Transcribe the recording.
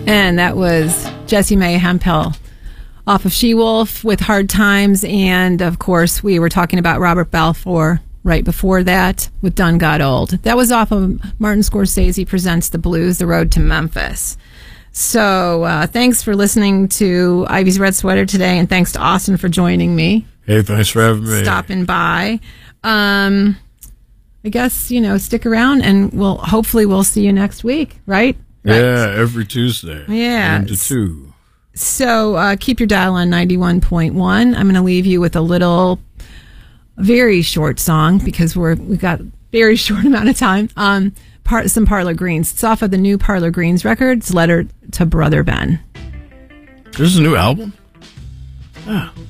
And that was Jessie Mae Hemphill off of She-Wolf with Hard Times. And, of course, we were talking about Robert Balfour right before that with Done Got Old. That was off of Martin Scorsese Presents the Blues, The Road to Memphis. So thanks for listening to Ivy's Red Sweater today, and thanks to Austin for joining me. Hey, thanks for having me. Stopping by. I guess, stick around, and hopefully we'll see you next week, right? Yeah, every Tuesday. Yeah. 1 to 2. So keep your dial on 91.1. I'm going to leave you with a very short song because we've got very short amount of time. Some Parlor Greens. It's off of the new Parlor Greens records, Letter to Brother Ben. There's a new album? Yeah.